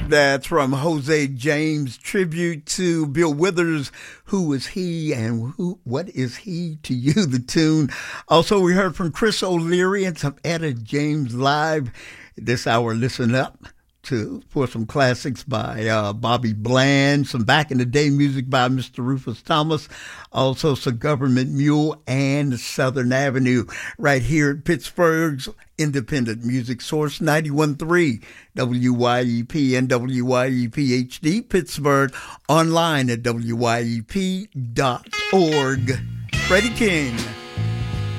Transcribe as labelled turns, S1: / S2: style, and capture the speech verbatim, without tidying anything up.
S1: That's from Jose James, tribute to Bill Withers. Who is he and who? What is he to you? The tune. Also, we heard from Chris O'Leary and some Etta James live. This hour, listen up to for some classics by uh, Bobby Bland, some back in the day music by Mister Rufus Thomas, also some Government Mule and Southern Avenue, right here at Pittsburgh's independent music source, ninety-one point three W Y E P and W Y E P H D Pittsburgh, online at W Y E P dot org. Freddie King.